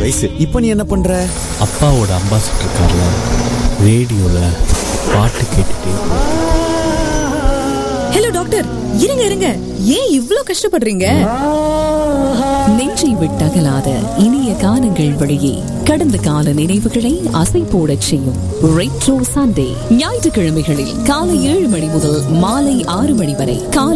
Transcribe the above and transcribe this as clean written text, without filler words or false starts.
வயசு. இப்போ நீ என்ன பண்ற? அப்பாவோட அம்பாசிடர் கார்ல ரேடியோல பாட்டு கேட்டுட்டே. ஹலோ டாக்டர், இருங்க, ஏன் இவ்ளோ கஷ்டப்படுறீங்க? நெஞ்சை விட்டகலாத இனிய காலங்கள் வழியே கடந்த கால நினைவுகளை அசை போடச் செய்யும் ரெட்ரோ சண்டே. ஞாயிற்றுக்கிழமைகளில் காலை 7 மணி முதல் மாலை 6 மணி வரை காலை